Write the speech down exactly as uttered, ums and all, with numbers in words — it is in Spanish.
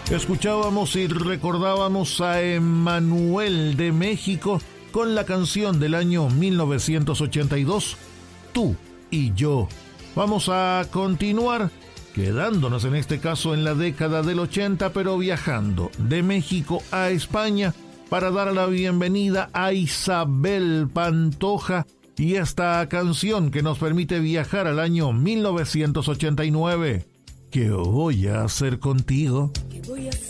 Escuchábamos y recordábamos a Emanuel de México con la canción del año mil novecientos ochenta y dos, Tú y Yo. Vamos a continuar quedándonos en este caso en la década del ochenta, pero viajando de México a España para dar la bienvenida a Isabel Pantoja y esta canción que nos permite viajar al año mil novecientos ochenta y nueve. ¿Qué voy a hacer contigo?